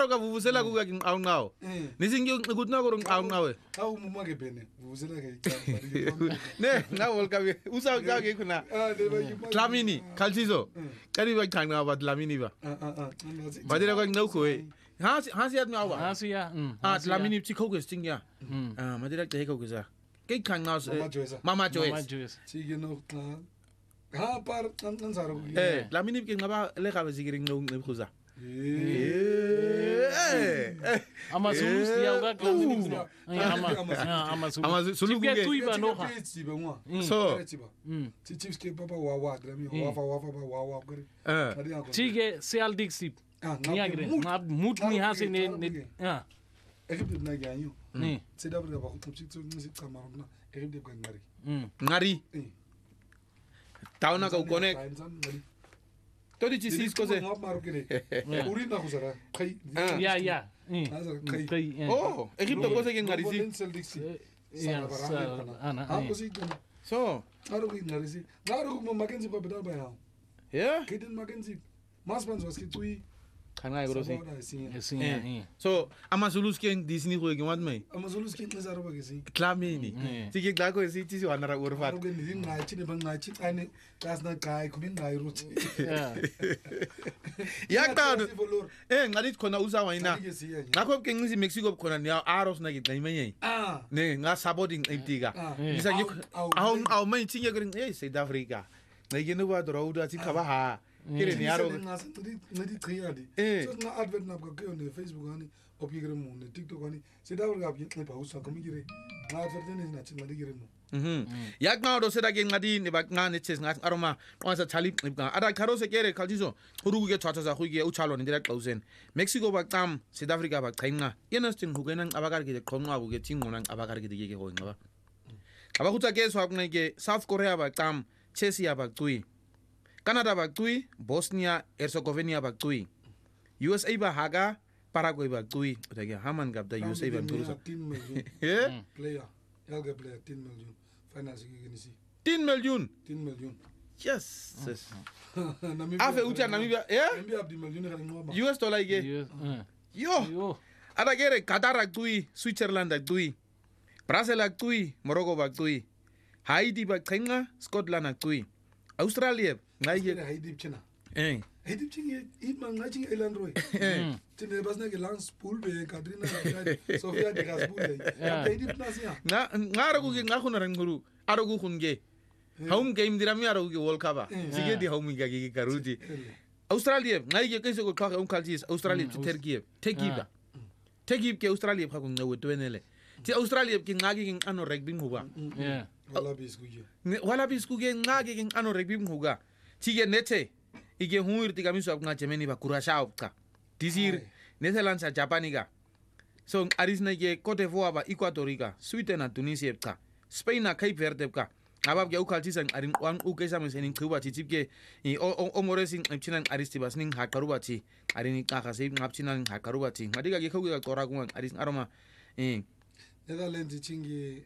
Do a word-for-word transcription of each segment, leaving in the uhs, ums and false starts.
ngaro ka vuvusela ku ka nqaunqawe nisingi ukuthi na ku nqaunqawe awu muma ke bene vuvusela ke ne na World Cup usa ka ke kuna Dlamini Khalchiso kani ba khanga ba Dlamini ba ba dira ka ngoko e ha ha siya na ba ha siya ah Dlamini tsikho ke stingya ah ma dira ke ko ke sa ke khanga Mama Joyce sige no ha par nzaro eh Dlamini ke ngaba le ga ba zikiri ngqo ngqiphuza ama Zulus dia uga Dlamini no ama ama Zulus Zulus ke tu iba no ha so ti chiefs ke papa wa wa Dlamini wa wa wa wa wa gari eh tige Seal Dixip ni agre na mut ni ha se ne ah ekip na ganyo ni se da ba ko tsi tsi ni kamar na ekip de kan ngari ngari tauna ka connect Todi ci sis cose. Uri na kusara. Kai. Ya ya. Kai. Oh, Egipto cose che ngarisi. Ya. Ana. Ah, così. So. Aro ki ngarisi. Aro ko Mackenzie pa bedal ba ya. Yeah. Kidin Mackenzie. Mas pans was ki tui. Kana ibro si. Sim. So, ama Zulus ke Disney ko ke wat mai. Ama Zulus ke nzaro ba ke si. Dlamini. Tiki da ko si ti si wanara urfat. Aro ke ni ngai chi ne bang ngai chi ane kas na kai kubin ngai rut. Ya ta. Eh, ngarit khona usa waina. Ngakho ke ngisi Mexico khona ni aros na gitla imenye. Ah. Ne nga saboting iptiga. Isa ngik au au mai chi ngegrin eh South Africa. Ngai no ba drouda ti khaba ha. Kire ni aro ngadi triadi so na advert na ko ke on Facebook ani opigre mo ne TikTok ani se da urga bi clip hausa ko migire na advert ne na chin ngadi gire mo mhm yak na do se da ke ngadi ne ba nga ne ches nga aroma onsa chali nga ada kharo se kere khaljiso hurugu ke chacha sa khuige u chalo ne direct closen Mexico ba tam South Africa ba khainga yenesting hugenang abakar ke khonqa bu ke tingona abakar ke ke go ngaba aba khutsa ke so akne ke South Korea ba tam Chesia ba tui Canada ba tui, Bosnia Herzegovina ba tui, U S A ba haga, Paraguay ba tui. Udah ya haman gab da U S A ba tui. Eh? Player, elke player ten million. Finance gini si. ten million. ten million. Yes. Afe ucha Namibia, eh? Namibia abdi million kan ngoma. U S dollar ige. Yo. Ada kere Qatar ba tui, Switzerland ba tui, Brazil ba tui, Morocco ba tui, Haiti ba tsenga, Scotland ba tui, Australia ngai ye Haiti china eh Haiti chinge it man ngai chinge island roy eh tene basna ke lance pool be Katrina Sofia de gas pool Haiti nasia na ngara ku ke ngakuna ran guru aro ku khunge home game dirami aro ku world cup sige di home ga gi karuti Australia ngai ke kese ko ka on kaltis Australia ti tergie tegiba tegib ke Australia ka ku ngawe twenele ti Australia ke ngagi ke ano rugby huba yeah wala biskuge wala biskuge ngagi ke ano rugby huga Tige nete ige huir tiga miso nga Germany ba kurasha opka disir Netherlands a Japaniga so arisna ge Cote d'Ivoire ba Equatorica Sweden a Tunisia ka Spain a Cape Verde ka abab ge ukalti san arin wan ukesa mesenin kuba titipke o o moresin chinan aristibas ning hakarubati arin ka khase ngapchinan hakarubati ngadiga ge khoga tora kun aris aroma eh Netherlands chingi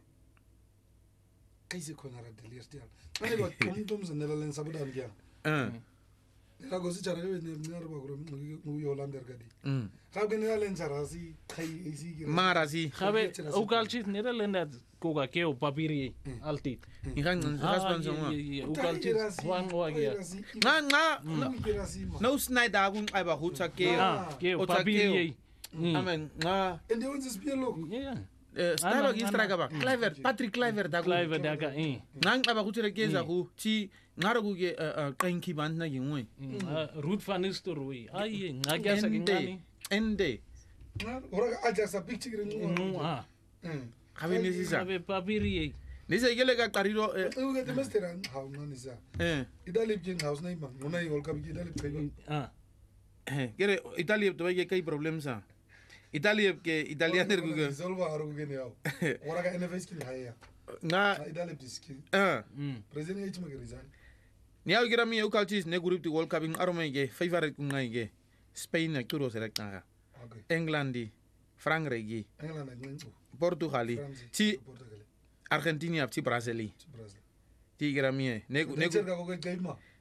kaise konara delirtial ane ba tumtum san Netherlands sabudan gya eh la gosi chara ne ne arba gro mu yolander gadi mm ka ge Netherlands arasi khai isi gi marasi khabe ukalchi Netherlands ko ga ke o papiri alti ikan hasban sama ukalchi wan wa ge nga nga no snider kun aiba hutsa ke ke o papiri amen nga ende uns spielo yeah Stalo istraga ba Cliver Patrick Cliver da Cliver da ga eh nang aba kutere keza ku ti ngaro ku ge kanki band na gingwe Ruud van Nistelrooy ai ngakya sa ngani ende ora aja sa picture no ah khabe ni sisa khabe papiri ni se gele ga tariro eh u ge demesteran how no nisa eh idalip jing house nai man ngai ol ka bi idalip kai ah eh gere Italia to ge kai problem sa Italia ke italianer ku ge solva aru ge ne au ora ga N F S ki haya na idalip diski eh president h magarizan ni au gira mi ukaltis ne group di world cup in arome ge favorite ku ngai ge Spain na turo select na England di France gi England ngi Portugal ti Argentina ti Brazil ti gira mi ne ne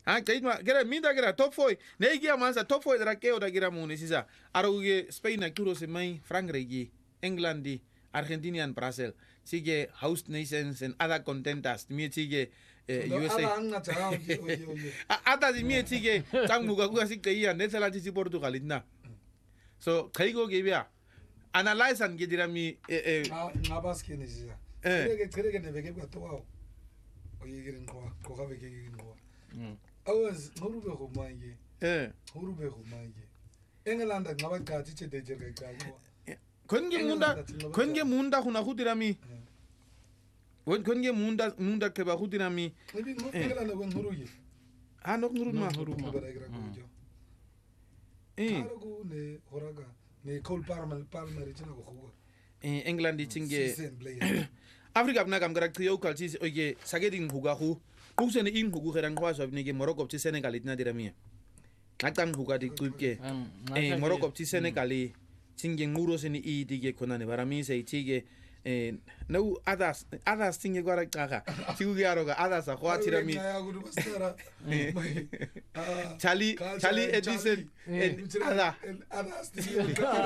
ah kaitma kera minda kera top four ne ikia mansa top four dra keo da kira muni sisa aro ge Spain akuro se mai Frankrijk England Argentina and Brazil sige host nations and other contenders mi sige U S A ada di mi sige 장무가 그가 sige iya Netherlands si Portugal itna so kaigo gebia analyze an gedirami eh ngabaskene sisa 그게 그게 내 베개 같아 와 얘기는 거 거가 베개 얘기는 거 아was 호루베 호마이게 예 호루베 호마이게 잉글랜드 나와 같이 제대로 가고 건게 문다 건게 문다 후나 후디라미 원 건게 문다 문다 케바 후디라미 잉글랜드 건 호루기 아녹 누르마 호루마 예 하고 네 호라가 네 콜 파르멜 파르멜 지나고 그거 예 잉글랜드 칭게 Afrika bna kam garak yo kalchi oye sagedin huga hu kusene in hugu herang kwa so bnege Morocco ti Senegal itna dirami nakam huga di kuke eh Morocco ti Senegal tinge nguro seni i dige konane barami se tige eh no others others tinge garak kaka tiguge aroga others a kwa tirami Charlie Charlie Edison ala others tinge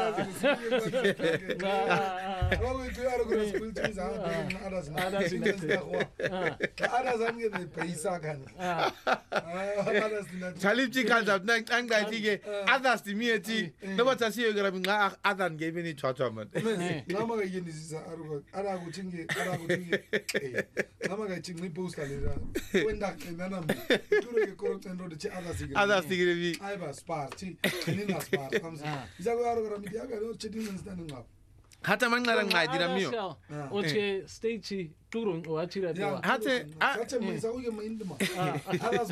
Kalau itu ada guru school tu sah, ada sih, ada sih, ada sih ni paisa kan. Ada sih. Charlie cikal jab nang nang dah tige, ada sih mi aci. Nampak casi orang ngah ada ni game ni cuaca man. Nama kaya ni sih sah, ada aku cinggi, ada aku cinggi. Nama kaya cinggi post kali lah. Wendak ni nana mi. Itu lagi korang tendo de ada sih. Ada sih grevi. Ayah spar, cing. Ini nak spar, kamu sih. Bisa kau orang orang dia kalau ceding mesti nengap. Hata mangala ngai diramio. Oche stage turun o atira dia. Hata hata mesa uye maindima. Alas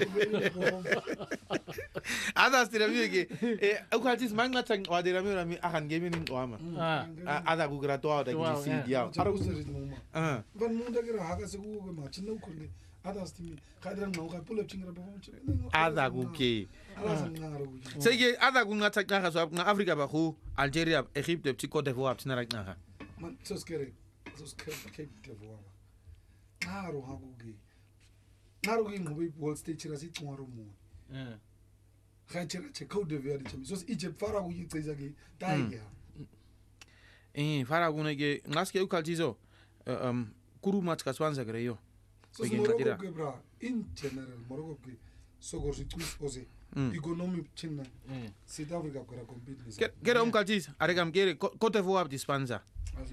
Adas diramio ke eh ukaltis mangla tang wa diramio rami akan game ni oama. Ada ku gratoa da ki si dia. Ara usari mama. Ah. Ban munda kira haga se ku ma chinna ukule. Adas timi kadran no ka pull up chingra ba. Ada ku ke. Sege ada ku ngata ka so na Afrika ba khu Algeria Egypte ti Côte d'Ivoire ti na na. Man so skere. So skere Cape d'Ivoire. Naro hagugi. Naro gi ngobi Wall State chira si twaro mo. Eh. Khachira che Côte d'Ivoire chimi. So Egypt fara ku yitsiza gi taiga. Eh fara ku ne ge ngaske ukaltizo um kuru mat ka swanza greyo. So Morocco ke bra in general Morocco ke so gorsi twis ose. Economy China. South Africa kora compete. Kera umkaltis aregam kere Côte d'Ivoire dispensa.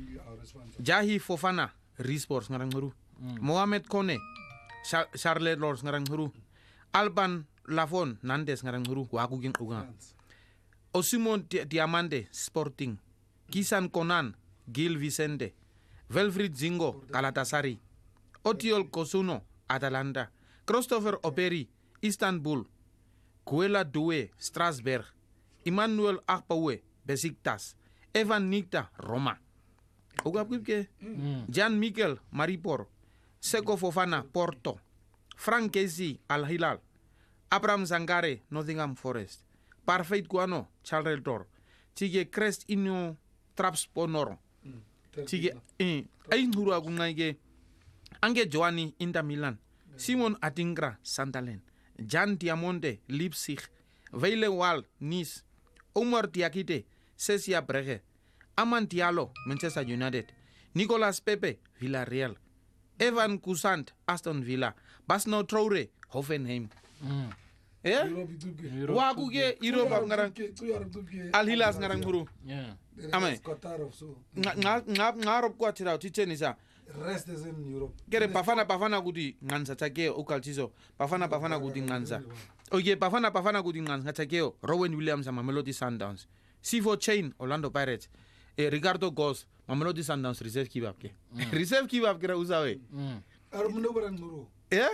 Jahi Fofana Resports ngarang huru. Mohamed Kone Charles Lors ngarang huru. Alban Lafon Nandes ngarang huru waku ging uga. Osimon Diamante Sporting. Kisan Konan Gil Vicente. Wilfried Zingo Galatasaray. Otiol Kosuno Atalanta. Christopher Operi Istanbul. Kuela Due, Strasbourg, Emmanuel Akpawe, Besiktas, Evan Nicta, Roma. Ogapke, Jan Mikel, Maripor, Seko Fofana, Porto, Frank Casey, Al Hilal, Abraham Zangare, Nottingham Forest, Parfait Guano, Charles Dor, Tige Crest Inu, Trapsponor, Tige, eh, Ain Hura Gunage, Ange Joani, Inter Milan, Simon Atingra, Santalen. Jan Diamonde, Leipzig, Weile Wal, Nice, Omar Diakite, Cecia Brege, Aman Diallo, Manchester United, Nicolas Pepe, Villarreal, Evan Kusant, Aston Villa, Basno Traore, Hoffenheim. Mm. Eh? Waku ge Europe ngarang Al Hilal ngarang huru. Yeah. Ame. Nga nga ngarop kwa tira tichenisa. Rest is in Europe. Kere pafana pafana gudi nganza take ukaltizo. Pafana pafana gudi nganza. Oye pafana pafana gudi nganza take Rowan Williams and Mamelodi Sundowns. C four Chain Orlando Pirates. E Ricardo Goss Mamelodi Sundowns reserve kibab ke. Reserve kibab kera usawe. Mm. Armuno barang nuru. Eh?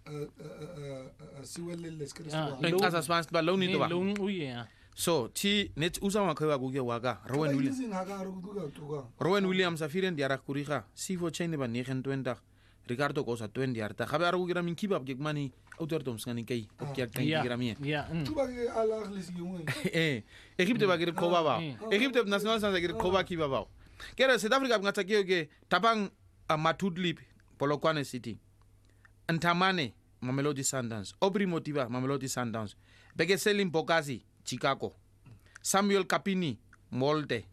Siwelele skere. Asa spans ba loni to ba. Lon uye. So ti net usawa kwa guge waga Rowan Williams. Rowan Williams afiren diara kuriga. C four Chain ba negenentwintig. Ricardo Goss twenty jaar. Ta gabe aru gira min kibab ke mani ouderdoms ngani kay. Op kya kay gira mi. Ja. Tuba ke ala khlis yungu. Eh, Egypte ba gira koba ba. Egypte national sansa gira koba kiba ba. Kera South Africa ngata ke tabang Matudlip Polokwane City. Ntamane Mamelodi Sundowns. Aubrey Motiba, Mamelodi Sundowns. Bekeseli Mpokazi, Chicago. Samuel Kapini, Molde.